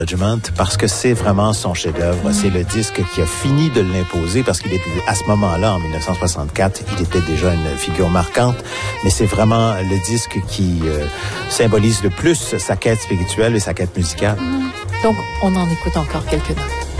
Judgment, parce que c'est vraiment son chef-d'œuvre. C'est le disque qui a fini de l'imposer parce qu'il était, à ce moment-là, en 1964, il était déjà une figure marquante, mais c'est vraiment le disque qui symbolise le plus sa quête spirituelle et sa quête musicale. Donc, on en écoute encore quelques notes.